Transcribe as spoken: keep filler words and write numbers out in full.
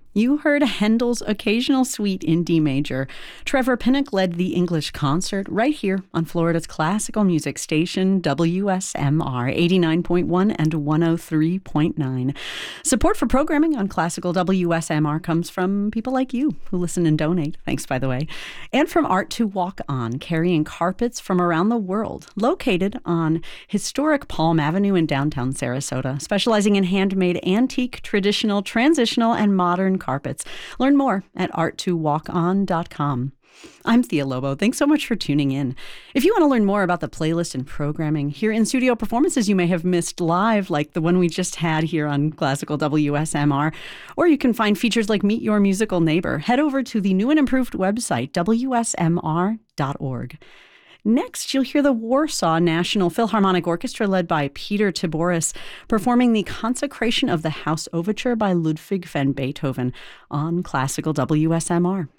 You heard Handel's Occasional Suite in D major. Trevor Pinnock led the English concert right here on Florida's classical music station, W S M R eighty-nine point one and one oh three point nine. Support for programming on classical W S M R comes from people like you who listen and donate. Thanks, by the way. And from Art to Walk On, carrying carpets from around the world, located on historic Palm Avenue in downtown Sarasota, specializing in handmade, antique, traditional, transitional, and modern carpets. Learn more at art to walk on dot com. I'm Thea Lobo. Thanks so much for tuning in. If you want to learn more about the playlist and programming, hear in-studio performances you may have missed live, like the one we just had here on Classical W S M R, or you can find features like Meet Your Musical Neighbor, head over to the new and improved website, W S M R dot org. Next, you'll hear the Warsaw National Philharmonic Orchestra, led by Peter Tiboris, performing the Consecration of the House Overture by Ludwig van Beethoven on Classical W S M R.